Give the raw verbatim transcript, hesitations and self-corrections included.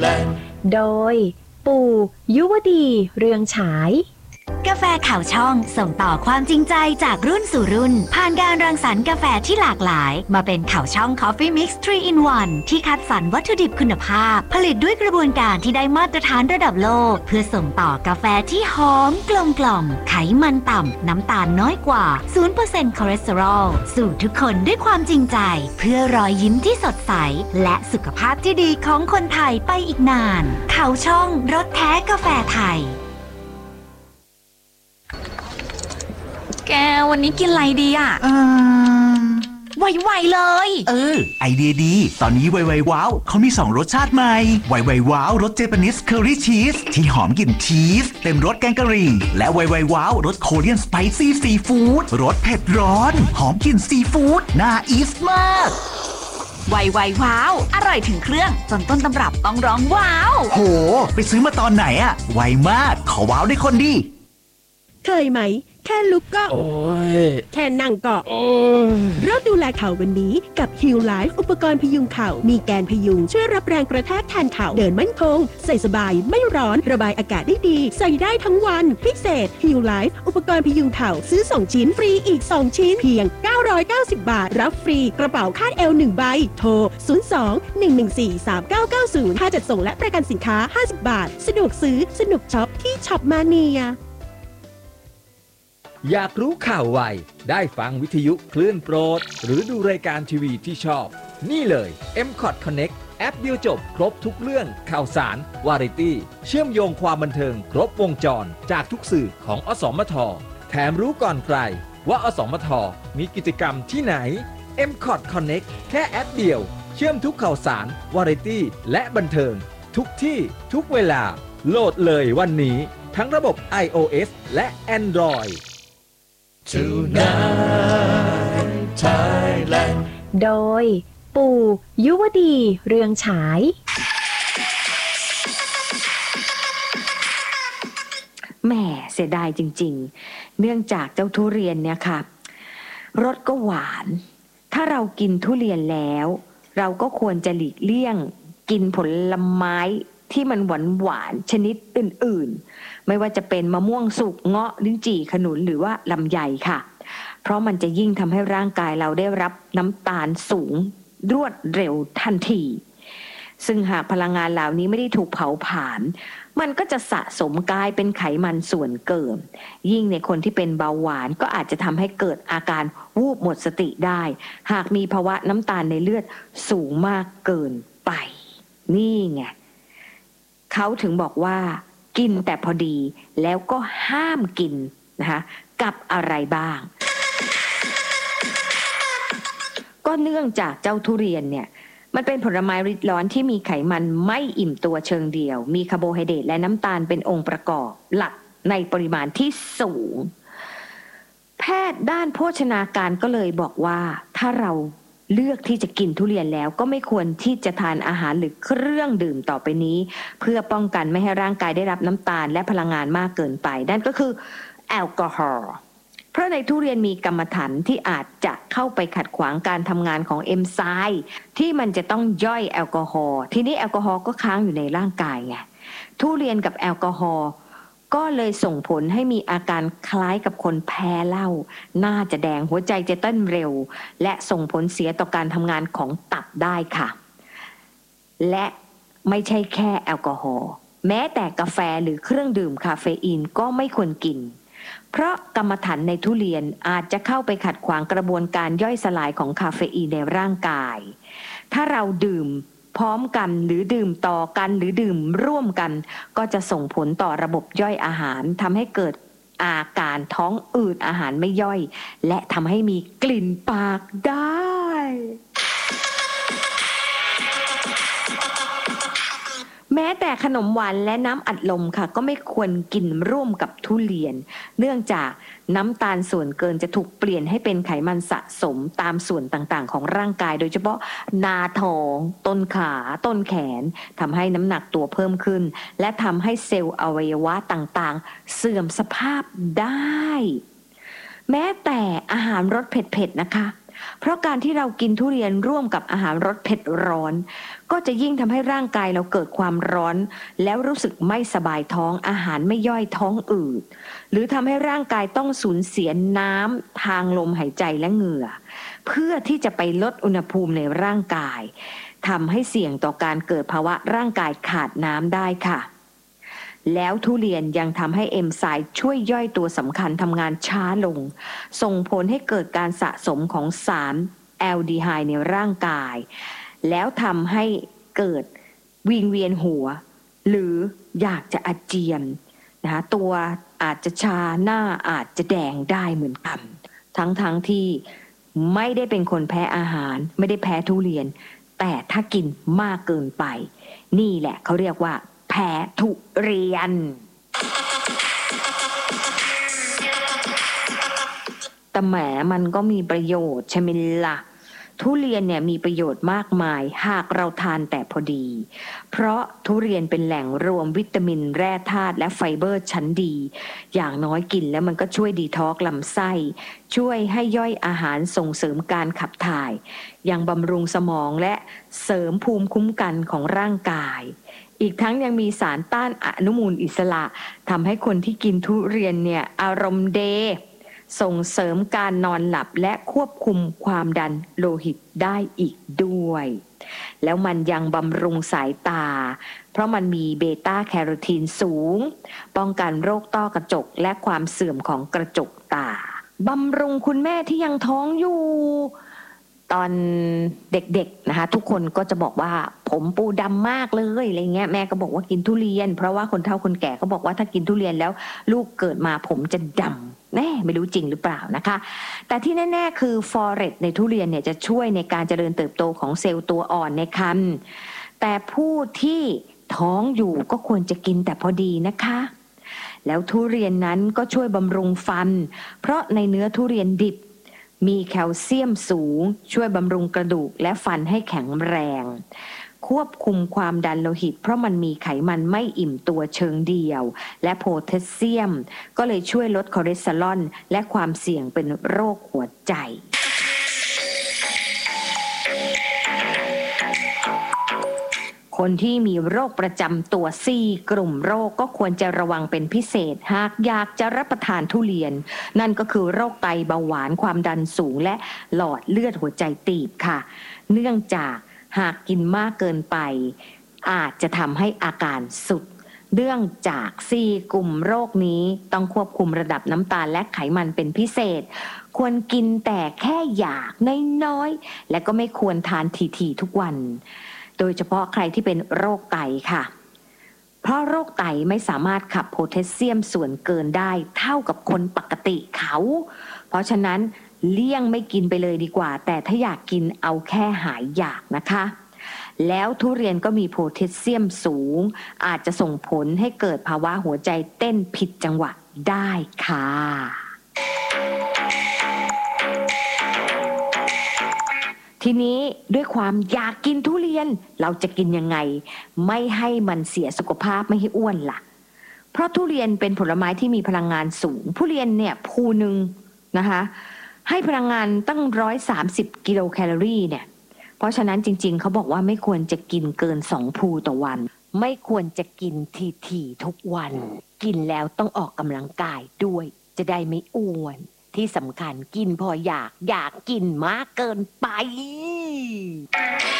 Thailand โดยปู่ยุวดีเรืองฉายกาแฟข่าวช่องส่งต่อความจริงใจจากรุ่นสู่รุ่นผ่านการรังสรรค์กาแฟที่หลากหลายมาเป็นข่าวช่อง Coffee Mix ทรี in วัน ที่คัดสรรวัตถุดิบคุณภาพผลิตด้วยกระบวนการที่ได้มาตรฐานระดับโลกเพื่อส่งต่อกาแฟที่หอมกลมกล่อมไขมันต่ำน้ำตาลน้อยกว่า ศูนย์เปอร์เซ็นต์ คอเลสเตอรอลสู่ทุกคนด้วยความจริงใจเพื่อรอยยิ้มที่สดใสและสุขภาพที่ดีของคนไทยไปอีกนานข่าวช่องรสแท้กาแฟไทยแกวันนี้กินอะไรดีอ่ะไวๆเลยเออไอเดียดีตอนนี้ไวไวว้าวเขามีสองรสชาติใหม่ไวไวว้าวรสเจแปนิสเคอรี่ชีสที่หอมกลิ่นชีสเต็มรสแกงกะหรี่และไวไวว้าวรสโคเรียนสไปซี่ซีฟู้ดรสเผ็ดร้อนหอมกลิ่นซีฟู้ดน่าอีสมากไวไวว้าวอร่อยถึงเครื่องจนต้นตำรับต้องร้องว้าวโหไปซื้อมาตอนไหนอะไวมากขอว้าวได้คนดีเคยไหมแค่ลุกก็โอ้ยแค่นั่งก็โอ้ยเริ่มดูแลเข่าวันนี้กับ Heal Life อุปกรณ์พยุงเข่ามีแกนพยุงช่วยรับแรงกระแทกแทนเข่าเดินมั่นคงใส่สบายไม่ร้อนระบายอากาศได้ดีใส่ได้ทั้งวันพิเศษ Heal Life อุปกรณ์พยุงเข่าซื้อสองชิ้นฟรีอีกสองชิ้นเพียงเก้าร้อยเก้าสิบบาทรับฟรีกระเป๋าคาดเอวหนึ่งใบโทรศูนย์ สอง หนึ่ง หนึ่ง สี่ สาม เก้า เก้า ศูนย์ค่าจัดส่งและประกันสินค้าห้าสิบบาทสะดวกซื้อสนุกช็อปที่ช็อปมาเนียอยากรู้ข่าวไวได้ฟังวิทยุคลื่นโปรดหรือดูรายการทีวีที่ชอบนี่เลย เอ็ม คอท Connect แอปเดียวจบครบทุกเรื่องข่าวสารวาไรตี้เชื่อมโยงความบันเทิงครบวงจรจากทุกสื่อของอสมทแถมรู้ก่อนใครว่าอสมทมีกิจกรรมที่ไหน เอ็ม คอท Connect แค่แอปเดียวเชื่อมทุกข่าวสารวาไรตี้และบันเทิงทุกที่ทุกเวลาโหลดเลยวันนี้ทั้งระบบ ไอ โอ เอส และ Android Tonight Thailand โดยปู่ยุวดีเรืองฉายแหม่เสียดายจริงๆเนื่องจากเจ้าทุเรียนเนี่ยค่ะรสก็หวานถ้าเรากินทุเรียนแล้วเราก็ควรจะหลีกเลี่ยงกินผลไม้ที่มันหวานหวานชนิดอื่นๆไม่ว่าจะเป็นมะม่วงสุกเงาะลิ้นจี่ขนุนหรือว่าลำไยค่ะเพราะมันจะยิ่งทำให้ร่างกายเราได้รับน้ำตาลสูงรวดเร็วทันทีซึ่งหากพลังงานเหล่านี้ไม่ได้ถูกเผาผลาญมันก็จะสะสมกลายเป็นไขมันส่วนเกินยิ่งในคนที่เป็นเบาหวานก็อาจจะทำให้เกิดอาการวูบหมดสติได้หากมีภาวะน้ำตาลในเลือดสูงมากเกินไปนี่ไงเขาถึงบอกว่ากินแต่พอดีแล้วก็ห้ามกินนะคะกับอะไรบ้างก็เนื่องจากเจ้าทุเรียนเนี่ยมันเป็นผลไม้ริดร้อนที่มีไขมันไม่อิ่มตัวเชิงเดียวมีคาร์โบไฮเดรตและน้ำตาลเป็นองค์ประกอบหลักในปริมาณที่สูงแพทย์ด้านโภชนาการก็เลยบอกว่าถ้าเราเลือกที่จะกินทุเรียนแล้วก็ไม่ควรที่จะทานอาหารหรือเครื่องดื่มต่อไปนี้เพื่อป้องกันไม่ให้ร่างกายได้รับน้ำตาลและพลังงานมากเกินไปนั่นก็คือแอลกอฮอล์เพราะในทุเรียนมีกรรมฐานที่อาจจะเข้าไปขัดขวางการทำงานของเอนไซม์ที่มันจะต้องย่อยแอลกอฮอล์ทีนี้แอลกอฮอล์ก็ค้างอยู่ในร่างกายไงทุเรียนกับแอลกอฮอล์ก็เลยส่งผลให้มีอาการคล้ายกับคนแพ้เหล้าหน้าจะแดงหัวใจจะเต้นเร็วและส่งผลเสียต่อการทำงานของตับได้ค่ะและไม่ใช่แค่แอลกอฮอล์แม้แต่กาแฟหรือเครื่องดื่มคาเฟอีนก็ไม่ควรกินเพราะกรรมฐานในทุเรียนอาจจะเข้าไปขัดขวางกระบวนการย่อยสลายของคาเฟอีนในร่างกายถ้าเราดื่มพร้อมกันหรือดื่มต่อกันหรือดื่มร่วมกันก็จะส่งผลต่อระบบย่อยอาหารทำให้เกิดอาการท้องอืดอาหารไม่ย่อยและทำให้มีกลิ่นปากได้ แม้แต่ขนมหวานและน้ำอัดลมค่ะก็ไม่ควรกินร่วมกับทุเรียนเนื่องจากน้ำตาลส่วนเกินจะถูกเปลี่ยนให้เป็นไขมันสะสมตามส่วนต่างๆของร่างกายโดยเฉพาะหน้าท้องต้นขาต้นแขนทำให้น้ำหนักตัวเพิ่มขึ้นและทำให้เซลล์อวัยวะต่างๆเสื่อมสภาพได้แม้แต่อาหารรสเผ็ดๆนะคะเพราะการที่เรากินทุเรียนร่วมกับอาหารรสเผ็ดร้อนก็จะยิ่งทำให้ร่างกายเราเกิดความร้อนแล้วรู้สึกไม่สบายท้องอาหารไม่ย่อยท้องอืดหรือทำให้ร่างกายต้องสูญเสียน้ำทางลมหายใจและเหงื่อเพื่อที่จะไปลดอุณหภูมิในร่างกายทำให้เสี่ยงต่อการเกิดภาวะร่างกายขาดน้ำได้ค่ะแล้วทุเรียนยังทำให้เอนไซม์ช่วยย่อยตัวสำคัญทำงานช้าลงส่งผลให้เกิดการสะสมของสารแอลดีไฮด์ในร่างกายแล้วทำให้เกิดวิงเวียนหัวหรืออยากจะอาเจียนนะคะตัวอาจจะชาหน้าอาจจะแดงได้เหมือนกันทั้งๆ ท, ที่ไม่ได้เป็นคนแพ้อาหารไม่ได้แพ้ทุเรียนแต่ถ้ากินมากเกินไปนี่แหละเขาเรียกว่าแพ้ทุเรียนแต่แหมมันก็มีประโยชน์ใช่ไหมล่ะทุเรียนเนี่ยมีประโยชน์มากมายหากเราทานแต่พอดีเพราะทุเรียนเป็นแหล่งรวมวิตามินแร่ธาตุและไฟเบอร์ชั้นดีอย่างน้อยกินแล้วมันก็ช่วยดีท็อกซ์ลำไส้ช่วยให้ย่อยอาหารส่งเสริมการขับถ่ายยังบำรุงสมองและเสริมภูมิคุ้มกันของร่างกายอีกทั้งยังมีสารต้านอนุมูลอิสระทำให้คนที่กินทุเรียนเนี่ยอารมณ์ดีส่งเสริมการนอนหลับและควบคุมความดันโลหิตได้อีกด้วยแล้วมันยังบำรุงสายตาเพราะมันมีเบต้าแคโรทีนสูงป้องกันโรคต้อกระจกและความเสื่อมของกระจกตาบำรุงคุณแม่ที่ยังท้องอยู่ตอนเด็กๆนะคะทุกคนก็จะบอกว่าผมปูดำมากเลยอะไรเงี้ยแม่ก็บอกว่ากินทุเรียนเพราะว่าคนเฒ่าคนแก่ก็บอกว่าถ้ากินทุเรียนแล้วลูกเกิดมาผมจะดำแน่ไม่รู้จริงหรือเปล่านะคะแต่ที่แน่ๆคือฟอเรตในทุเรียนเนี่ยจะช่วยในการเจริญเติบโตของเซลล์ตัวอ่อนในครรภ์แต่ผู้ที่ท้องอยู่ก็ควรจะกินแต่พอดีนะคะแล้วทุเรียนนั้นก็ช่วยบำรุงฟันเพราะในเนื้อทุเรียนดิบมีแคลเซียมสูงช่วยบำรุงกระดูกและฟันให้แข็งแรงควบคุมความดันโลหิตเพราะมันมีไขมันไม่อิ่มตัวเชิงเดียวและโพแทสเซียมก็เลยช่วยลดคอเลสเตอรอลและความเสี่ยงเป็นโรคหัวใจคนที่มีโรคประจำตัวสี่กลุ่มโรคก็ควรจะระวังเป็นพิเศษหากอยากจะรับประทานทุเรียนนั่นก็คือโรคไตเบาหวานความดันสูงและหลอดเลือดหัวใจตีบค่ะเนื่องจากหากกินมากเกินไปอาจจะทำให้อาการสุดเนื่องจากสี่กลุ่มโรคนี้ต้องควบคุมระดับน้ำตาลและไขมันเป็นพิเศษควรกินแต่แค่อยากน้อยๆและก็ไม่ควรทานถี่ๆทุกวันโดยเฉพาะใครที่เป็นโรคไตค่ะเพราะโรคไตไม่สามารถขับโพแทสเซียมส่วนเกินได้เท่ากับคนปกติเขาเพราะฉะนั้นเลี่ยงไม่กินไปเลยดีกว่าแต่ถ้าอยากกินเอาแค่หายอยากนะคะแล้วทุเรียนก็มีโพแทสเซียมสูงอาจจะส่งผลให้เกิดภาวะหัวใจเต้นผิดจังหวะได้ค่ะทีนี้ด้วยความอยากกินทุเรียนเราจะกินยังไงไม่ให้มันเสียสุขภาพไม่ให้อ้วนล่ะเพราะทุเรียนเป็นผลไม้ที่มีพลังงานสูงทุเรียนเนี่ยภูนึงนะคะให้พลังงานตั้งหนึ่งร้อยสามสิบกิโลแคลอรี่เนี่ยเพราะฉะนั้นจริงๆเขาบอกว่าไม่ควรจะกินเกินสองภูต่อวันไม่ควรจะกินทีๆทุกวันกินแล้วต้องออกกำลังกายด้วยจะได้ไม่อ้วนที่สำคัญกินพออยากอยากกินมากเกินไป